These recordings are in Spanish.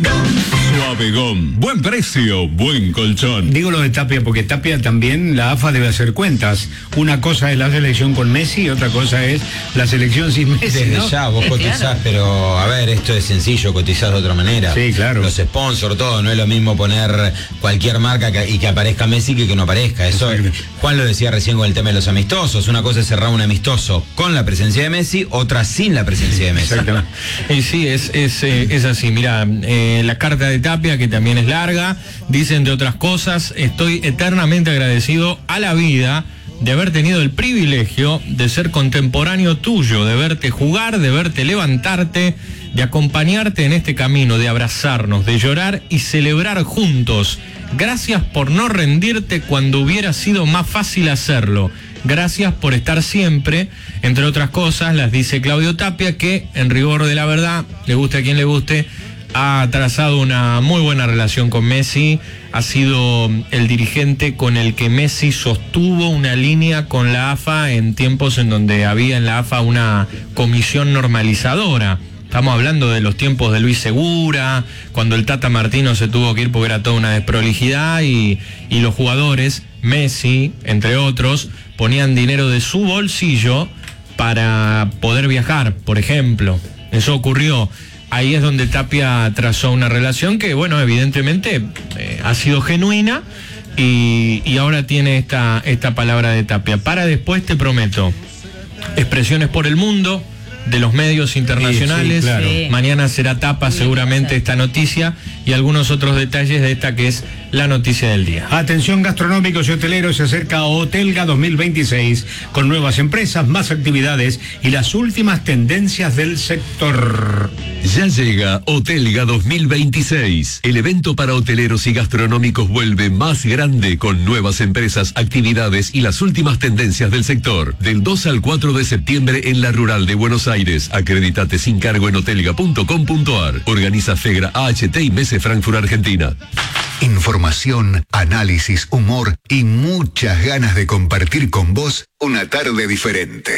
Suave Gom, buen precio, buen colchón. Digo lo de Tapia porque Tapia también, la AFA debe hacer cuentas. Una cosa es la selección con Messi y otra cosa es la selección sin Messi, Desde ¿no? ya, vos cotizás, claro. Pero a ver, esto es sencillo, cotizás de otra manera. Sí, claro. Los sponsors, todo, no es lo mismo poner cualquier marca y que aparezca Messi que no aparezca. Eso, Juan lo decía recién con el tema de los amistosos. Una cosa es cerrar un amistoso con la presencia de Messi, otra sin la presencia de Messi. Exactamente. Y sí, es así. Mira, la carta de Tapia, que también es larga, dice, entre otras cosas: estoy eternamente agradecido a la vida de haber tenido el privilegio de ser contemporáneo tuyo, de verte jugar, de verte levantarte, de acompañarte en este camino, de abrazarnos, de llorar y celebrar juntos. Gracias por no rendirte cuando hubiera sido más fácil hacerlo. Gracias por estar siempre. Entre otras cosas, las dice Claudio Tapia, que en rigor de la verdad, le guste a quien le guste, ha trazado una muy buena relación con Messi. Ha sido el dirigente con el que Messi sostuvo una línea con la AFA en tiempos en donde había en la AFA una comisión normalizadora. Estamos hablando de los tiempos de Luis Segura, cuando el Tata Martino se tuvo que ir porque era toda una desprolijidad y los jugadores, Messi, entre otros, ponían dinero de su bolsillo para poder viajar, por ejemplo. Eso ocurrió. Ahí es donde Tapia trazó una relación que, bueno, evidentemente ha sido genuina y ahora tiene esta palabra de Tapia. Para después, te prometo, expresiones por el mundo, de los medios internacionales. Sí, claro. Sí. Mañana será tapa seguramente esta noticia y algunos otros detalles de esta que es la noticia del día. Atención gastronómicos y hoteleros, se acerca Hotelga 2026 con nuevas empresas, más actividades y las últimas tendencias del sector. Ya llega Hotelga 2026. El evento para hoteleros y gastronómicos vuelve más grande con nuevas empresas, actividades y las últimas tendencias del sector. Del 2 al 4 de septiembre en la Rural de Buenos Aires. Acredítate sin cargo en hotelga.com.ar. Organiza Fegra, AHT y Mese Frankfurt, Argentina. Información, análisis, humor y muchas ganas de compartir con vos una tarde diferente.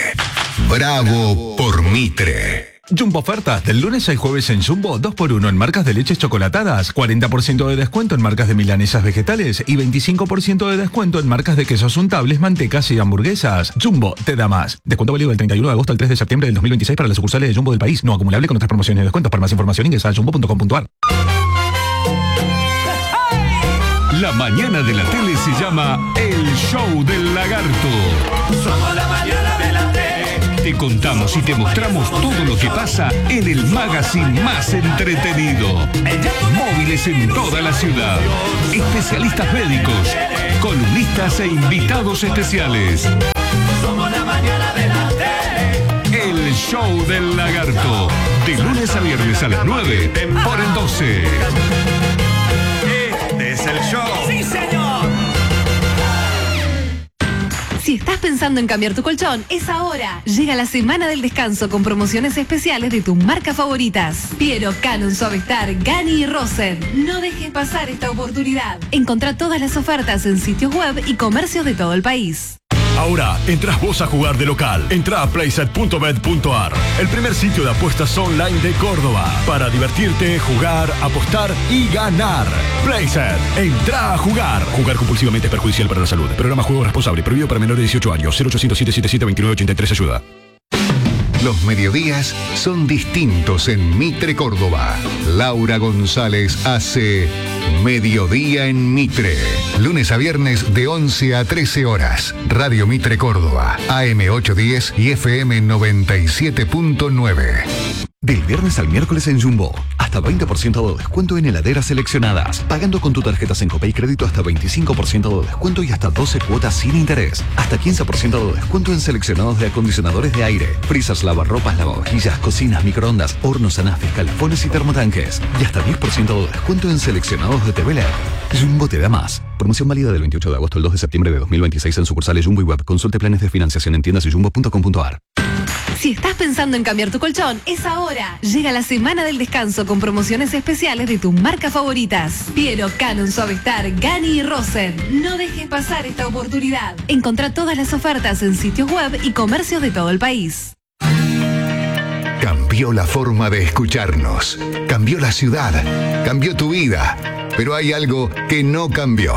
Bravo por Mitre. Jumbo ofertas del lunes al jueves en Jumbo, 2x1 en marcas de leches chocolatadas, 40% de descuento en marcas de milanesas vegetales y 25% de descuento en marcas de quesos untables, mantecas y hamburguesas. Jumbo te da más. Descuento válido del 31 de agosto al 3 de septiembre del 2026 para las sucursales de Jumbo del país, no acumulable con otras promociones de descuentos. Para más información ingresa a jumbo.com.ar. La mañana de la tele se llama El Show del Lagarto. Somos la mañana de la tele. Te contamos y te mostramos todo lo que pasa en el magazine más entretenido. Móviles en toda la ciudad. Especialistas médicos, columnistas e invitados especiales. Somos la mañana de la tele. El Show del Lagarto. De lunes a viernes a las 9 por el 12. Este es el show. ¡Sí, señor! Si estás pensando en cambiar tu colchón, es ahora. Llega la semana del descanso con promociones especiales de tus marcas favoritas. Piero, Canon, Suavestar, Gani y Rosen. No dejes pasar esta oportunidad. Encontrá todas las ofertas en sitios web y comercios de todo el país. Ahora, entras vos a jugar de local. Entra a playset.bet.ar, el primer sitio de apuestas online de Córdoba. Para divertirte, jugar, apostar y ganar. Playset, entra a jugar. Jugar compulsivamente es perjudicial para la salud. Programa Juego Responsable, prohibido para menores de 18 años. 0800-777-2983, ayuda. Los mediodías son distintos en Mitre, Córdoba. Laura González hace Mediodía en Mitre. Lunes a viernes de 11 a 13 horas. Radio Mitre Córdoba, AM 810 y FM 97.9. Del viernes al miércoles en Jumbo, hasta 20% de descuento en heladeras seleccionadas. Pagando con tu tarjeta Sencopay Crédito hasta 25% de descuento y hasta 12 cuotas sin interés. Hasta 15% de descuento en seleccionados de acondicionadores de aire, frisas, lavarropas, lavavajillas, cocinas, microondas, hornos, anafes, calafones y termotanques. Y hasta 10% de descuento en seleccionados de TV LED. Jumbo te da más. Promoción válida del 28 de agosto al 2 de septiembre de 2026 en sucursales Jumbo y web. Consulte planes de financiación en tiendas y jumbo.com.ar. Si estás pensando en cambiar tu colchón, es ahora. Llega la semana del descanso con promociones especiales de tus marcas favoritas. Piero, Canon, Suavestar, Gani y Rosen. No dejes pasar esta oportunidad. Encontrá todas las ofertas en sitios web y comercios de todo el país. Campeón cambió la forma de escucharnos, cambió la ciudad, cambió tu vida, pero hay algo que no cambió.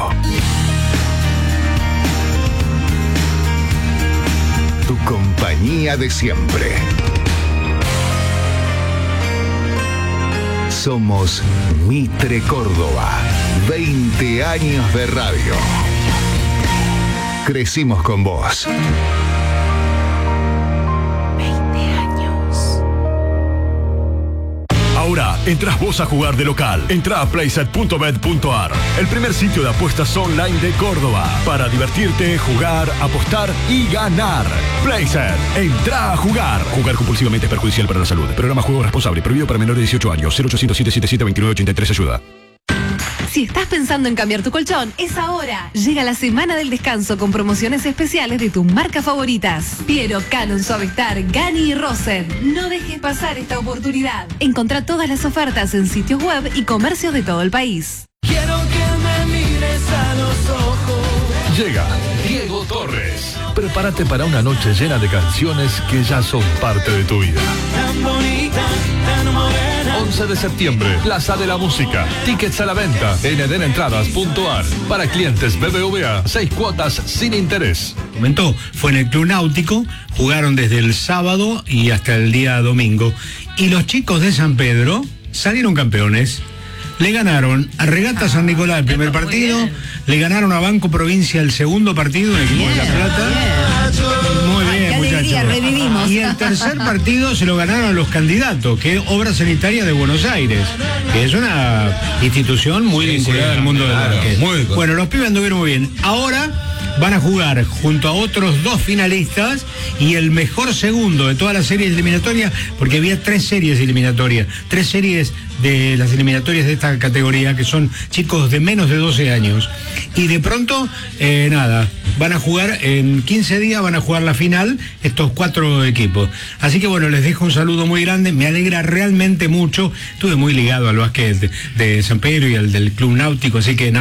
Tu compañía de siempre. Somos Mitre Córdoba, 20 años de radio. Crecimos con vos. 20 años. Ahora, entras vos a jugar de local. Entrá a playset.bet.ar, el primer sitio de apuestas online de Córdoba. Para divertirte, jugar, apostar y ganar. Playset, entrá a jugar. Jugar compulsivamente es perjudicial para la salud. Programa Juego Responsable, prohibido para menores de 18 años. 0800 777 2983 ayuda. Si estás pensando en cambiar tu colchón, es ahora. Llega la semana del descanso con promociones especiales de tus marcas favoritas. Piero, Canon, Suavestar, Gani y Rosen. No dejes pasar esta oportunidad. Encontrá todas las ofertas en sitios web y comercios de todo el país. Quiero que me mires a los ojos. Llega Diego Torres. Prepárate para una noche llena de canciones que ya son parte de tu vida. Tan bonita, tan morena. 11 de septiembre, Plaza de la Música. Tickets a la venta en edenentradas.ar. Para clientes BBVA, 6 cuotas sin interés. Comentó, fue en el Club Náutico, jugaron desde el sábado y hasta el día domingo. Y los chicos de San Pedro salieron campeones. Le ganaron a Regata San Nicolás el primer partido, le ganaron a Banco Provincia el segundo partido, un equipo de La Plata. Muy bien, qué alegría, muchachos. revivimos. Y el tercer partido se lo ganaron a los candidatos, que es Obra Sanitaria de Buenos Aires, que es una institución muy vinculada al mundo del básquet. Bueno, los pibes anduvieron muy bien. Ahora van a jugar junto a otros 2 finalistas y el mejor segundo de todas las series eliminatorias, porque había 3 series eliminatorias, 3 series de las eliminatorias de esta categoría, que son chicos de menos de 12 años. Y de pronto, van a jugar, en 15 días van a jugar la final estos 4 equipos. Así que bueno, les dejo un saludo muy grande, me alegra realmente mucho. Estuve muy ligado al básquet de San Pedro y al del Club Náutico, así que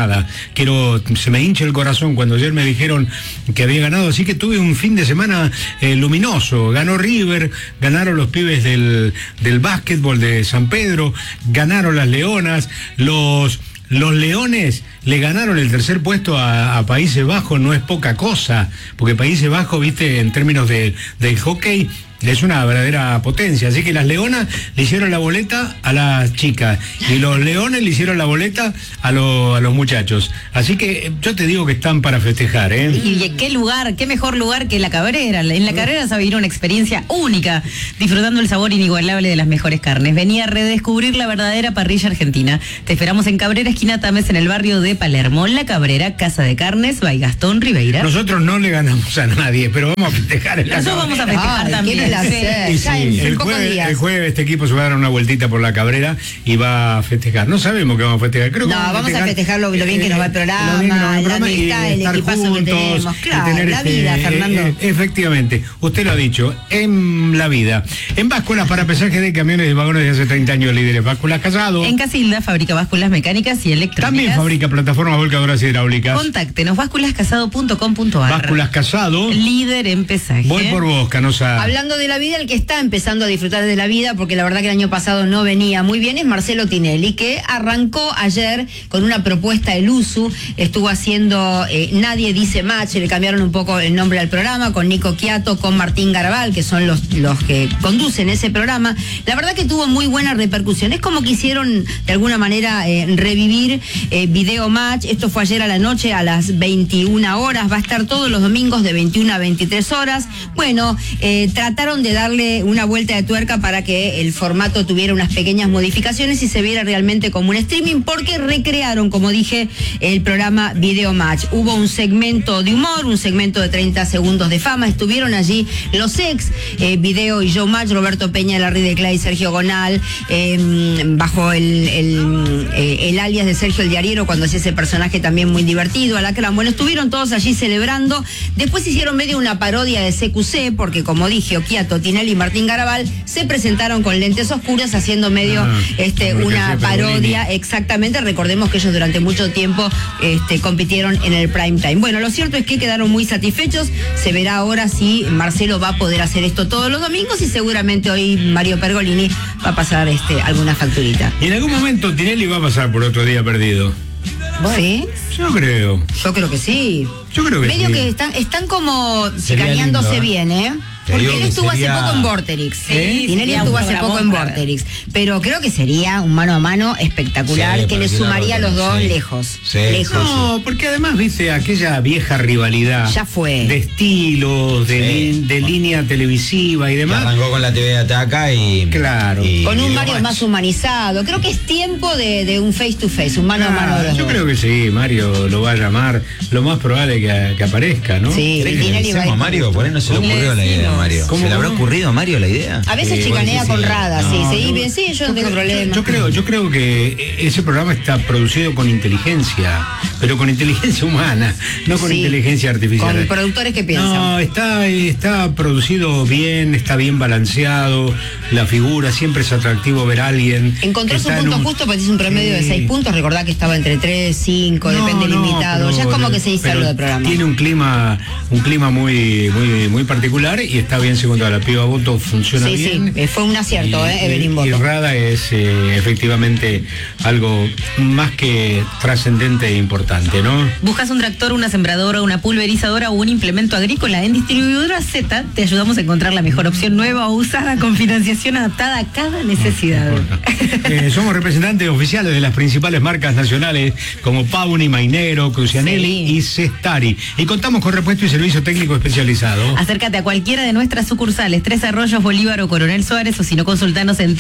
se me hincha el corazón cuando ayer me dijeron que había ganado, así que tuve un fin de semana luminoso. Ganó River, ganaron los pibes del básquetbol de San Pedro, ganaron las Leonas, los Leones le ganaron el tercer puesto a Países Bajos, no es poca cosa, porque Países Bajos, viste, en términos del hockey, es una verdadera potencia, así que las Leonas le hicieron la boleta a las chicas y los Leones le hicieron la boleta a los muchachos, así que yo te digo que están para festejar, ¿eh? Y qué mejor lugar que La Cabrera. En La Cabrera se va a vivir una experiencia única, disfrutando el sabor inigualable de las mejores carnes. Vení a redescubrir la verdadera parrilla argentina. Te esperamos en Cabrera, esquina Tames, en el barrio de Palermo. La Cabrera, Casa de Carnes, by Gastón Ribeira. Nosotros no le ganamos a nadie, pero vamos a festejar en La Cabrera. Nosotros vamos a festejar también. El jueves este equipo se va a dar una vueltita por La Cabrera y va a festejar. No sabemos qué vamos a festejar. Creo que vamos a festejar lo bien que nos va el programa, la amistad, el equipazo que tenemos. Claro, la vida, Fernando. Efectivamente, usted lo ha dicho, en la vida. En básculas para pesaje de camiones y vagones de hace 30 años, líderes. Básculas Casado. En Casilda fabrica básculas mecánicas y electrónicas. También fabrica plataformas volcadoras hidráulicas. Contáctenos, básculascasado.com.ar. Básculas Casado. Líder en pesaje. Voy por vos, Canosa. Hablando de la vida, el que está empezando a disfrutar de la vida, porque la verdad que el año pasado no venía muy bien, es Marcelo Tinelli, que arrancó ayer con una propuesta del USU, estuvo haciendo Nadie Dice Match, le cambiaron un poco el nombre al programa, con Nico Quiato, con Martín Garabal, que son los que conducen ese programa. La verdad que tuvo muy buena repercusión, es como quisieron de alguna manera revivir Video Match. Esto fue ayer a la noche a las 21 horas, va a estar todos los domingos de 21 a 23 horas. Bueno, trataron de darle una vuelta de tuerca para que el formato tuviera unas pequeñas modificaciones y se viera realmente como un streaming, porque recrearon, como dije, el programa Video Match. Hubo un segmento de humor, un segmento de 30 segundos de fama, estuvieron allí los ex Video y Show Match, Roberto Peña, Larry de Clay, Sergio Gonal, bajo el alias de Sergio el Diariero cuando hacía ese personaje también muy divertido, Alacrán. Bueno, estuvieron todos allí celebrando. Después hicieron medio una parodia de CQC, porque como dije, Occhiato, Tinelli y Martín Garabal se presentaron con lentes oscuras haciendo medio una parodia. Exactamente, recordemos que ellos durante mucho tiempo compitieron en el prime time. Bueno, lo cierto es que quedaron muy satisfechos. Se verá ahora si Marcelo va a poder hacer esto todos los domingos y seguramente hoy Mario Pergolini va a pasar alguna facturita. Y en algún momento Tinelli va a pasar por Otro Día Perdido. ¿Sí? Yo creo. Yo creo que sí. Yo creo que medio sí. que están como chicaneándose bien, ¿eh? Porque él estuvo hace poco en Vorterix. Tinelli estuvo hace poco en Vorterix. Pero creo que sería un mano a mano espectacular, que le sumaría a los dos lejos. Lejos. No, porque además, viste, aquella vieja rivalidad. Ya fue. De estilos, de línea televisiva y demás. Que arrancó con la TV Ataca y... Claro. Con un Mario más humanizado. Creo que es tiempo de un face to face, un mano a mano de los Yo dos. creo que sí, Mario lo va a llamar. Lo más probable que aparezca, ¿no? Sí, Tinelli va a ir. A Mario, por ahí no se le ocurrió la idea. Mario. ¿Cómo? ¿Se le habrá ocurrido a Mario la idea? A veces chicanea con Rada, sí, yo no tengo problema. Yo creo que ese programa está producido con inteligencia, pero con inteligencia humana, no con inteligencia artificial. Con productores que piensan. No, está producido bien, está bien balanceado, la figura, siempre es atractivo ver a alguien. Encontró su punto justo, porque es un promedio de 6 puntos, recordá que estaba entre 3, 5, depende del invitado. Ya es como que se dice algo de programa. Tiene un clima muy particular y está bien segundo a la piba voto, funciona bien. Sí, fue un acierto, Evelyn Boto. Y Rada es efectivamente algo más que trascendente e importante, ¿no? ¿Buscas un tractor, una sembradora, una pulverizadora o un implemento agrícola? En Distribuidora Z te ayudamos a encontrar la mejor opción nueva o usada con financiación adaptada a cada necesidad. Somos representantes oficiales de las principales marcas nacionales como Pauni, Mainero, Crucianelli y Cestari. Y contamos con repuesto y servicio técnico especializado. Acércate a cualquiera de nuestras sucursales, Tres Arroyos, Bolívar o Coronel Suárez, o si no, consultanos en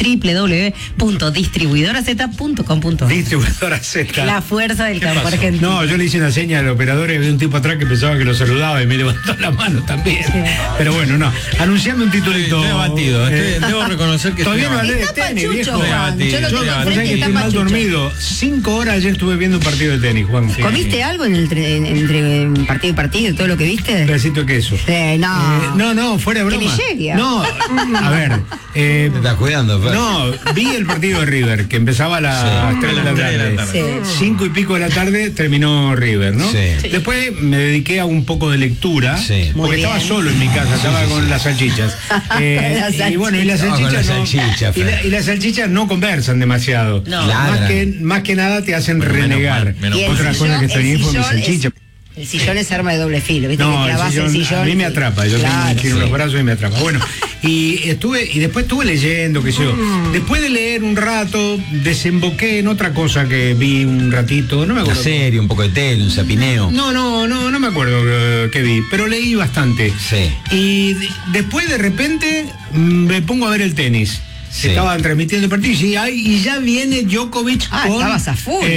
www.distribuidoraz.com.ar. Distribuidora Z. La fuerza del campo argentino. No, yo le hice una seña al operador y había un tipo atrás que pensaba que lo saludaba y me levantó la mano también. Pero bueno, no. Anunciame un titulito. Estoy abatido. Debo reconocer que todavía no hablé de tenis, viejo. Yo lo tengo enfrente y estoy mal dormido. 5 horas ayer estuve viendo un partido de tenis, Juan. ¿Comiste algo entre partido y partido, todo lo que viste? Un pedacito de queso. No, fuera de broma. Que le llegue. No, a ver. Te estás cuidando, Fer. No, vi el partido de River, que empezaba a las 3 de la tarde. 5 y pico de la tarde terminó River, ¿no? Sí. Después me dediqué a un poco de lectura, porque estaba solo en mi casa, estaba con las salchichas. Y bueno, y las salchichas y las salchichas no conversan demasiado. No. Más que nada te hacen renegar. Otra cosa que extrañé fue mi salchicha. El sillón es arma de doble filo, ¿viste? No, que clavas el sillón. A mí me atrapa, yo tengo unos brazos y me atrapa. Bueno, y después estuve leyendo, qué sé yo. Después de leer un rato, desemboqué en otra cosa que vi un ratito, no me acuerdo. Una serie, un poco de tele, un zapineo. No me acuerdo qué vi, pero leí bastante. Sí. Y después de repente me pongo a ver el tenis. Estaban transmitiendo el partido y ya viene Djokovic con estabas a full,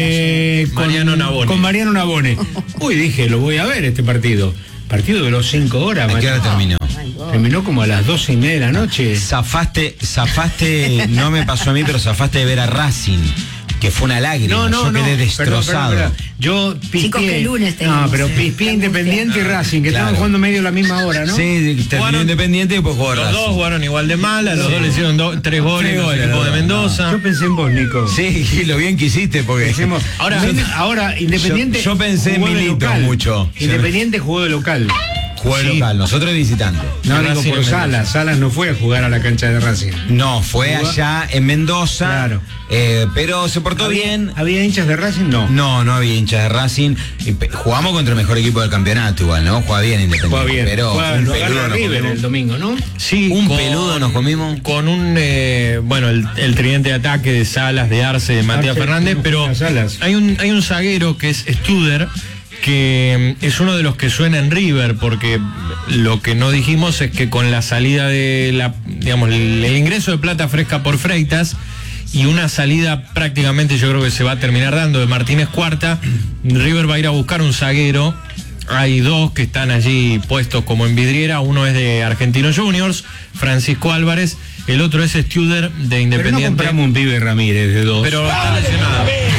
con Mariano Navone. Uy, dije, lo voy a ver este partido. Partido duró 5 horas. ¿A qué hora terminó? Terminó como a las 12:30 de la noche. Zafaste, no me pasó a mí, pero zafaste de ver a Racing, que fue una lágrima. Yo quedé destrozado. Perdón. Yo pispié. Pero pispié Independiente y Racing, que estaban jugando medio a la misma hora, ¿no? Sí, terminó Independiente y después jugó Racing. Los dos jugaron igual de mal, a los dos le hicieron 3 goles al equipo de Mendoza. Yo pensé en vos, Nico. Sí, lo bien que hiciste, porque ahora Independiente. Yo pensé en Milito mucho. Independiente jugó de local. Jugó de local, nosotros de visitante. No, digo por Salas. Salas no fue a jugar a la cancha de Racing. No, fue allá en Mendoza. Claro. Pero se portó bien. ¿Había hinchas de Racing? No había hinchas de Racing. Jugamos contra el mejor equipo del campeonato igual, ¿no? Juega bien Independiente. Juega bien. Pero un peludo River el domingo, ¿no? Sí. Un peludo nos comimos. Con un, el tridente de ataque de Salas, de Arce, de Matías Fernández, pero hay un zaguero que es Studer, que es uno de los que suena en River, porque lo que no dijimos es que con la salida de el ingreso de plata fresca por Freitas y una salida prácticamente yo creo que se va a terminar dando de Martínez Cuarta, River va a ir a buscar un zaguero. Hay 2 que están allí puestos como en vidriera, uno es de Argentinos Juniors, Francisco Álvarez, el otro es Studer de Independiente. Pero no compramos un pibe Ramírez de 2. Pero está lesionado.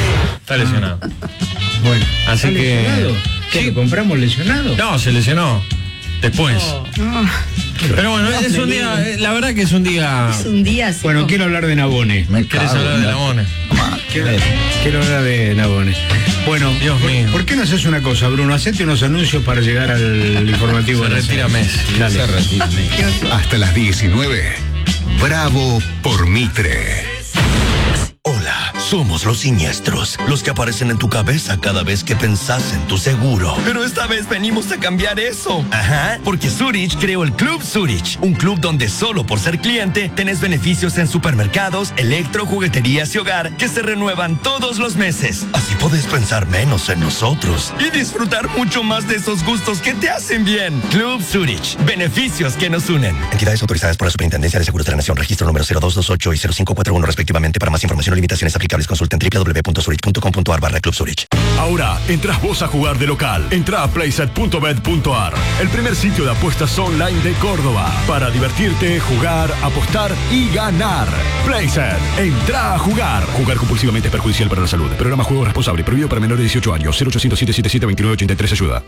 Está lesionado. Bueno, así ¿está que... lesionado? ¿Qué, lo compramos lesionado? No, se lesionó. Después. Pero bueno, es un día, la verdad que es un día... Es un día así. Bueno, quiero hablar de Nabone. ¿Querés hablar de Nabone? Quiero hablar de Nabone. Bueno, Dios mío. ¿Por qué no haces una cosa, Bruno? Hacete unos anuncios para llegar al informativo. Se retira Messi. Dale. Se retira Messi. Hasta las 19. Bravo por Mitre. Hola, somos los siniestros, los que aparecen en tu cabeza cada vez que pensás en tu seguro. Pero esta vez venimos a cambiar eso. Ajá, porque Zurich creó el Club Zurich, un club donde solo por ser cliente tenés beneficios en supermercados, electro, jugueterías y hogar que se renuevan todos los meses. Así podés pensar menos en nosotros y disfrutar mucho más de esos gustos que te hacen bien. Club Zurich, beneficios que nos unen. Entidades autorizadas por la Superintendencia de Seguros de la Nación, registro número 0228 y 0541 respectivamente. Para más información o limitaciones aplicables, consulten www.zurich.com.ar/Club Zurich. Ahora, entras vos a jugar de local. Entra a playset.bet.ar, el primer sitio de apuestas online de Córdoba. Para divertirte, jugar, apostar y ganar. Playset, entra a jugar. Jugar compulsivamente es perjudicial para la salud. Programa Juego Responsable, prohibido para menores de 18 años. 0800-777-2983, ayuda.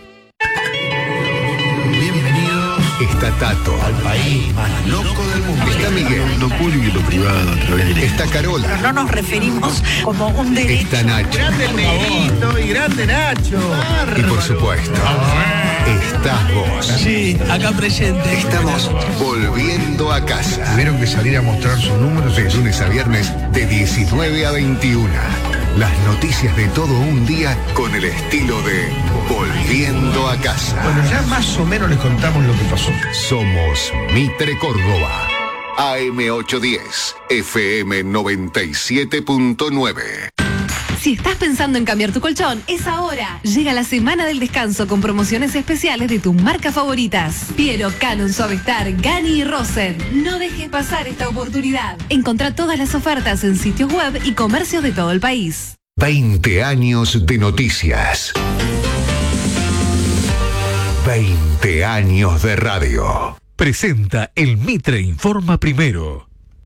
Está Tato, al país más loco del mundo. Está Miguel, lo público y lo privado a través de... Está Carola. Pero no nos referimos como un derecho. Está Nacho. Grande Negrito y grande Nacho. Y por supuesto, estás vos. Sí, acá presente. Estamos volviendo a casa. Tuvieron que salir a mostrar sus números. De lunes a viernes, de 19 a 21. Las noticias de todo un día con el estilo de Volviendo a casa. Bueno, ya más o menos les contamos lo que pasó. Somos Mitre Córdoba. AM810, FM 97.9. Si estás pensando en cambiar tu colchón, es ahora. Llega la semana del descanso con promociones especiales de tus marcas favoritas. Piero, Canon, Suavestar, Gani y Rosen. No dejes pasar esta oportunidad. Encontrá todas las ofertas en sitios web y comercios de todo el país. 20 años de noticias. 20 años de radio. Presenta el Mitre Informa Primero.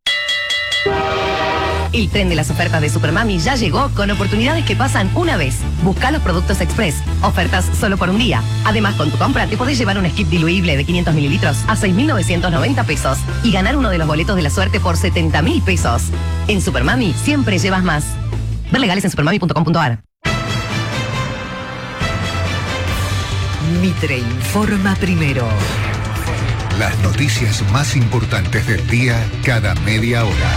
El tren de las ofertas de Supermami ya llegó con oportunidades que pasan una vez. Busca los productos Express. Ofertas solo por un día. Además, con tu compra te podés llevar un skip diluible de 500 mililitros a 6.990 pesos y ganar uno de los boletos de la suerte por 70.000 pesos. En Supermami siempre llevas más. Ver legales en supermami.com.ar. Mitre Informa Primero. Las noticias más importantes del día cada media hora.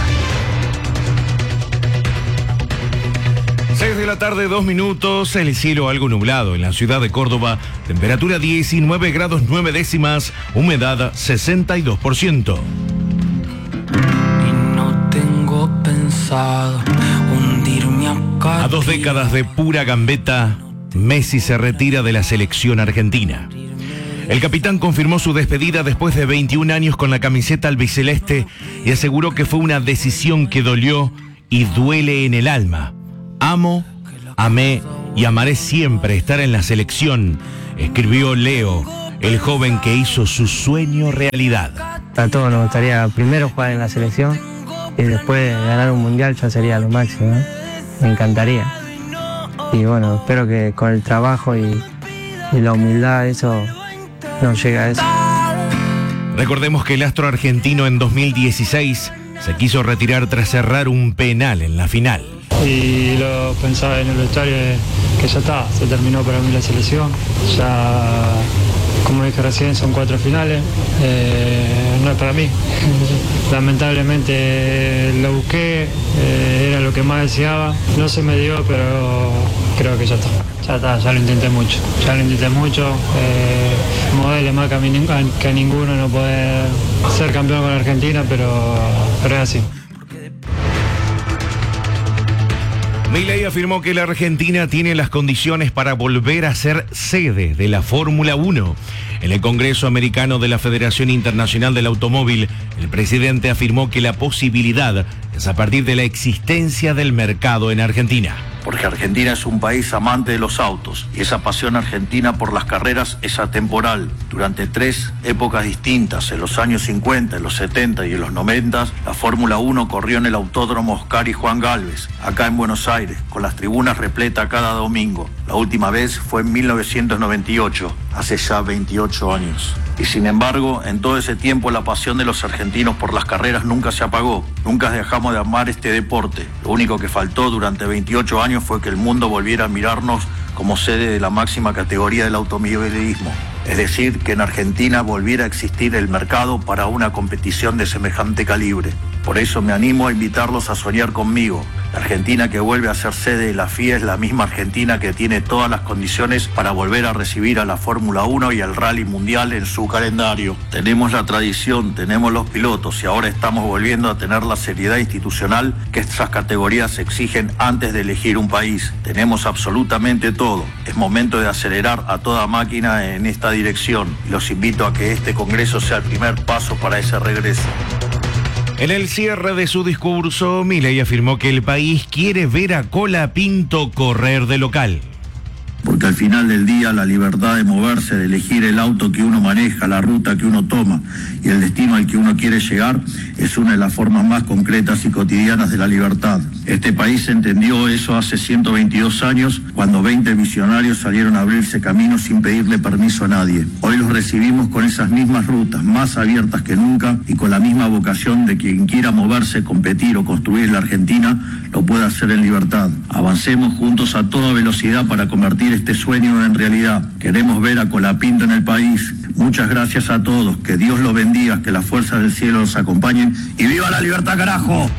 6 de la tarde, 2 minutos, el cielo algo nublado en la ciudad de Córdoba, temperatura 19 grados 9 décimas, humedad 62%. Y no tengo pensado hundirme acá. A 2 décadas de pura gambeta, Messi se retira de la selección argentina. El capitán confirmó su despedida después de 21 años con la camiseta albiceleste y aseguró que fue una decisión que dolió y duele en el alma. Amo, amé y amaré siempre estar en la selección, escribió Leo, el joven que hizo su sueño realidad. A todos nos gustaría primero jugar en la selección y después ganar un mundial ya sería lo máximo, ¿no? Me encantaría. Y bueno, espero que con el trabajo y la humildad eso nos llega a eso. Recordemos que el astro argentino en 2016 se quiso retirar tras cerrar un penal en la final. Y lo pensaba en el vestuario que ya está, se terminó para mí la selección. Ya, como dije recién, son 4 finales, no es para mí. Lamentablemente lo busqué, era lo que más deseaba, no se me dio, pero creo que ya está, ya lo intenté mucho, Modele más que a ninguno no poder ser campeón con Argentina, pero es así. Milei afirmó que la Argentina tiene las condiciones para volver a ser sede de la Fórmula 1. En el Congreso Americano de la Federación Internacional del Automóvil, el presidente afirmó que la posibilidad es a partir de la existencia del mercado en Argentina. porque Argentina es un país amante de los autos y esa pasión argentina por las carreras es atemporal. Durante 3 épocas distintas, en los años 50, en los 70 y en los 90, la Fórmula 1 corrió en el Autódromo Oscar y Juan Gálvez, acá en Buenos Aires, con las tribunas repletas cada domingo. La última vez fue en 1998, hace ya 28 años. Y sin embargo, en todo ese tiempo la pasión de los argentinos por las carreras nunca se apagó. Nunca dejamos de amar este deporte. Lo único que faltó durante 28 años fue que el mundo volviera a mirarnos como sede de la máxima categoría del automovilismo. Es decir, que en Argentina volviera a existir el mercado para una competición de semejante calibre. Por eso me animo a invitarlos a soñar conmigo. La Argentina que vuelve a ser sede de la FIA es la misma Argentina que tiene todas las condiciones para volver a recibir a la Fórmula 1 y al Rally Mundial en su calendario. Tenemos la tradición, tenemos los pilotos y ahora estamos volviendo a tener la seriedad institucional que estas categorías exigen antes de elegir un país. Tenemos absolutamente todo. Es momento de acelerar a toda máquina en esta dirección. Y los invito a que este Congreso sea el primer paso para ese regreso. En el cierre de su discurso, Milei afirmó que el país quiere ver a Colapinto correr de local. Porque al final del día la libertad de moverse, de elegir el auto que uno maneja, la ruta que uno toma y el destino al que uno quiere llegar es una de las formas más concretas y cotidianas de la libertad. Este país entendió eso hace 122 años cuando 20 visionarios salieron a abrirse caminos sin pedirle permiso a nadie. Hoy los recibimos con esas mismas rutas, más abiertas que nunca y con la misma vocación de quien quiera moverse, competir o construir la Argentina lo pueda hacer en libertad. Avancemos juntos a toda velocidad para convertir este sueño en realidad. Queremos ver a Colapinto en el país. Muchas gracias a todos. Que Dios los bendiga, que las fuerzas del cielo los acompañen y ¡viva la libertad, carajo!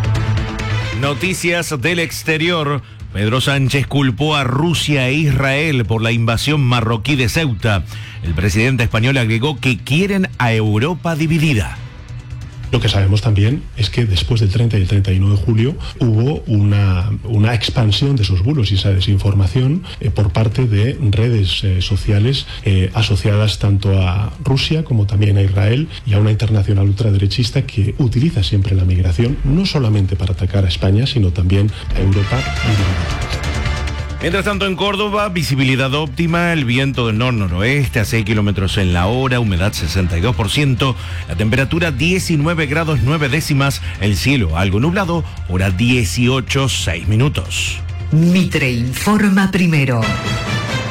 Noticias del exterior. Pedro Sánchez culpó a Rusia e Israel por la invasión marroquí de Ceuta. El presidente español agregó que quieren a Europa dividida. Lo que sabemos también es que después del 30 y el 31 de julio hubo una expansión de esos bulos y esa desinformación por parte de redes sociales asociadas tanto a Rusia como también a Israel y a una internacional ultraderechista que utiliza siempre la migración no solamente para atacar a España, sino también a Europa. Mientras tanto, en Córdoba, visibilidad óptima, el viento del nor-noroeste a 6 kilómetros en la hora, humedad 62%, la temperatura 19 grados 9 décimas, el cielo algo nublado, hora 18:06. Mitre informa primero.